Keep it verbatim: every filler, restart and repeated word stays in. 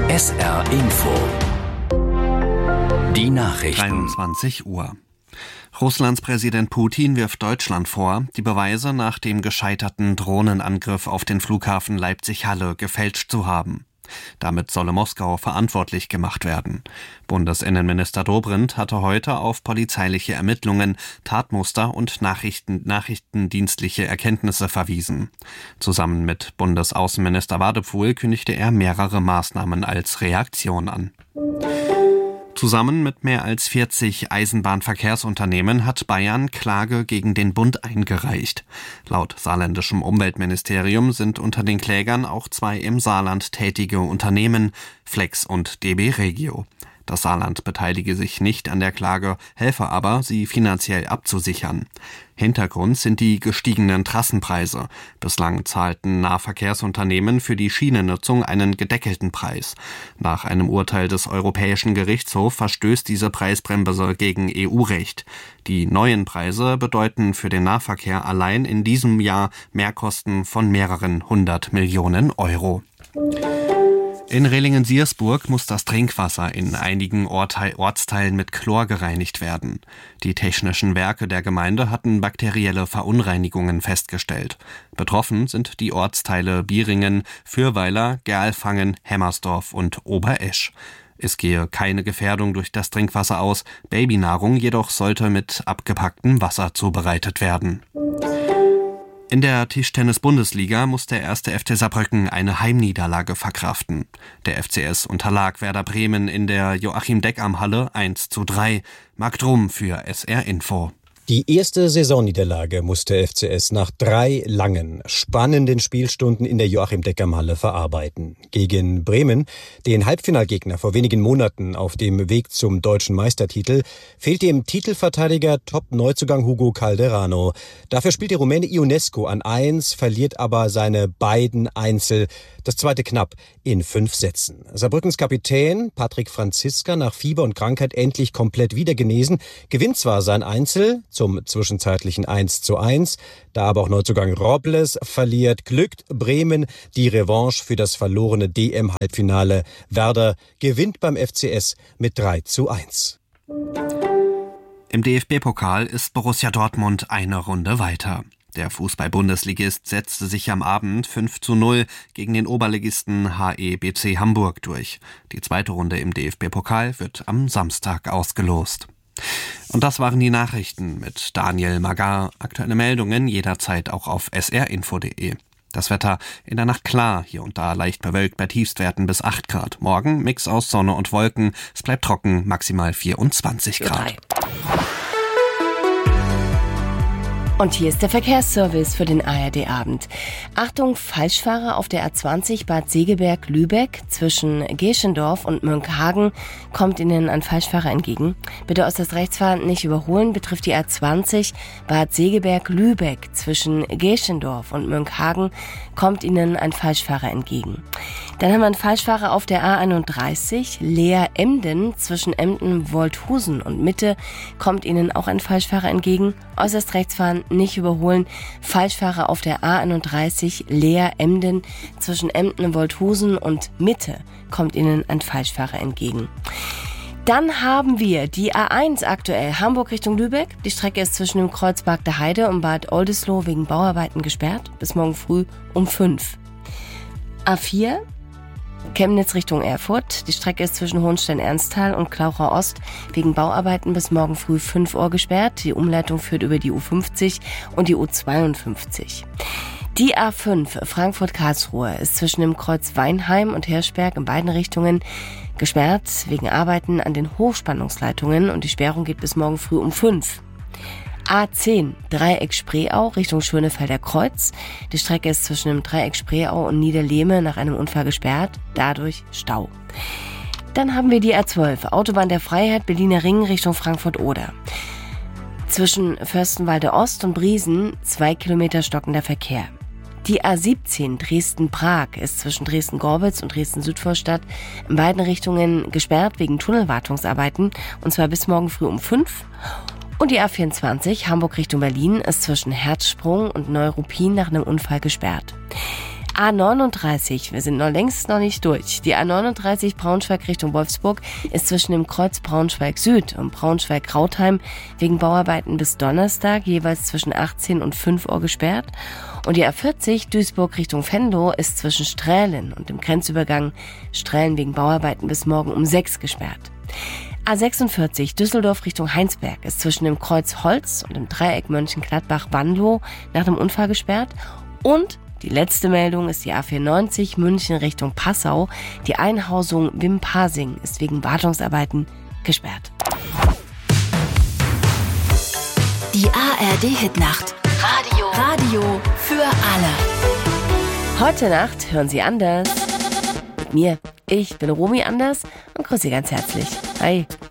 S R Info. Die Nachrichten. dreiundzwanzig Uhr. Russlands Präsident Putin wirft Deutschland vor, die Beweise nach dem gescheiterten Drohnenangriff auf den Flughafen Leipzig-Halle gefälscht zu haben. Damit solle Moskau verantwortlich gemacht werden. Bundesinnenminister Dobrindt hatte heute auf polizeiliche Ermittlungen, Tatmuster und Nachrichten, nachrichtendienstliche Erkenntnisse verwiesen. Zusammen mit Bundesaußenminister Wadephul kündigte er mehrere Maßnahmen als Reaktion an. Zusammen mit mehr als vierzig Eisenbahnverkehrsunternehmen hat Bayern Klage gegen den Bund eingereicht. Laut saarländischem Umweltministerium sind unter den Klägern auch zwei im Saarland tätige Unternehmen, Flex und D B Regio. Das Saarland beteilige sich nicht an der Klage, helfe aber, sie finanziell abzusichern. Hintergrund sind die gestiegenen Trassenpreise. Bislang zahlten Nahverkehrsunternehmen für die Schienennutzung einen gedeckelten Preis. Nach einem Urteil des Europäischen Gerichtshofs verstößt diese Preisbremse gegen E U-Recht. Die neuen Preise bedeuten für den Nahverkehr allein in diesem Jahr Mehrkosten von mehreren hundert Millionen Euro. In Rehlingen-Siersburg muss das Trinkwasser in einigen Ortsteilen mit Chlor gereinigt werden. Die technischen Werke der Gemeinde hatten bakterielle Verunreinigungen festgestellt. Betroffen sind die Ortsteile Bieringen, Fürweiler, Gerlfangen, Hemmersdorf und Oberesch. Es gehe keine Gefährdung durch das Trinkwasser aus, Babynahrung jedoch sollte mit abgepacktem Wasser zubereitet werden. In der Tischtennis-Bundesliga muss der erste F C Saarbrücken eine Heimniederlage verkraften. Der F C S unterlag Werder Bremen in der Joachim-Deckam-Halle eins zu drei. Marc Drum für S R Info. Die erste Saisonniederlage musste F C S nach drei langen, spannenden Spielstunden in der Joachim-Deckam-Halle verarbeiten. Gegen Bremen, den Halbfinalgegner vor wenigen Monaten auf dem Weg zum deutschen Meistertitel, fehlt dem Titelverteidiger Top-Neuzugang Hugo Calderano. Dafür spielt der Rumäne Ionescu an eins, verliert aber seine beiden Einzel, das zweite knapp, in fünf Sätzen. Saarbrückens Kapitän Patrick Franziska, nach Fieber und Krankheit endlich komplett wieder genesen, gewinnt zwar sein Einzel zum zwischenzeitlichen eins zu eins, da aber auch Neuzugang Robles verliert, glückt Bremen die Revanche für das verlorene D M-Halbfinale. Werder gewinnt beim F C S mit drei zu eins. Im D F B-Pokal ist Borussia Dortmund eine Runde weiter. Der Fußball-Bundesligist setzte sich am Abend fünf zu null gegen den Oberligisten H E B C Hamburg durch. Die zweite Runde im D F B-Pokal wird am Samstag ausgelost. Und das waren die Nachrichten mit Daniel Magar. Aktuelle Meldungen jederzeit auch auf s r info punkt d e. Das Wetter in der Nacht klar, hier und da leicht bewölkt bei Tiefstwerten bis acht Grad. Morgen Mix aus Sonne und Wolken. Es bleibt trocken, maximal vierundzwanzig Grad. Und hier ist der Verkehrsservice für den A R D-Abend. Achtung, Falschfahrer auf der A zwanzig Bad Segeberg-Lübeck zwischen Geschendorf und Münkhagen kommt Ihnen ein Falschfahrer entgegen. Bitte äußerst rechts fahren, nicht überholen. Betrifft die A zwanzig Bad Segeberg-Lübeck zwischen Geschendorf und Münkhagen kommt Ihnen ein Falschfahrer entgegen. Dann haben wir einen Falschfahrer auf der A einunddreißig Leer-Emden zwischen Emden-Wolthusen und Mitte kommt Ihnen auch ein Falschfahrer entgegen. Äußerst rechts fahren, nicht überholen. Falschfahrer auf der A einunddreißig Leer-Emden zwischen Emden-Wolthusen und Mitte kommt Ihnen ein Falschfahrer entgegen. Dann haben wir die A eins aktuell, Hamburg Richtung Lübeck. Die Strecke ist zwischen dem Kreuz Bagde Heide und Bad Oldesloe wegen Bauarbeiten gesperrt. Bis morgen früh um fünf. A vier, Chemnitz Richtung Erfurt. Die Strecke ist zwischen Hohenstein-Ernsthal und Klauchau Ost wegen Bauarbeiten bis morgen früh fünf Uhr gesperrt. Die Umleitung führt über die U fünfzig und die U zweiundfünfzig. Die A fünf Frankfurt-Karlsruhe ist zwischen dem Kreuz Weinheim und Hirschberg in beiden Richtungen gesperrt wegen Arbeiten an den Hochspannungsleitungen und die Sperrung geht bis morgen früh um fünf. A zehn Dreieck Spreeau Richtung Schönefelder Kreuz. Die Strecke ist zwischen dem Dreieck Spreeau und Niederlehme nach einem Unfall gesperrt, dadurch Stau. Dann haben wir die A zwölf Autobahn der Freiheit Berliner Ring Richtung Frankfurt-Oder. Zwischen Fürstenwalde Ost und Briesen zwei Kilometer stockender Verkehr. Die A siebzehn Dresden-Prag ist zwischen Dresden-Gorbitz und Dresden-Südvorstadt in beiden Richtungen gesperrt wegen Tunnelwartungsarbeiten und zwar bis morgen früh um fünf. Und die A vierundzwanzig Hamburg Richtung Berlin ist zwischen Herzsprung und Neuruppin nach einem Unfall gesperrt. A neununddreißig, wir sind noch längst noch nicht durch. Die A neununddreißig Braunschweig Richtung Wolfsburg ist zwischen dem Kreuz Braunschweig Süd und Braunschweig-Krautheim wegen Bauarbeiten bis Donnerstag jeweils zwischen achtzehn und fünf Uhr gesperrt. Und die A vierzig Duisburg Richtung Venlo ist zwischen Strählen und dem Grenzübergang Strählen wegen Bauarbeiten bis morgen um sechs gesperrt. A sechsundvierzig Düsseldorf Richtung Heinsberg ist zwischen dem Kreuz Holz und dem Dreieck Mönchengladbach-Banlow nach dem Unfall gesperrt. Und die letzte Meldung ist die A vierundneunzig München Richtung Passau. Die Einhausung Wimpasing ist wegen Wartungsarbeiten gesperrt. Die A R D-Hitnacht. Radio. Radio für alle. Heute Nacht hören Sie anders. Mit mir. Ich bin Romy Anders und grüße Sie ganz herzlich. Hi.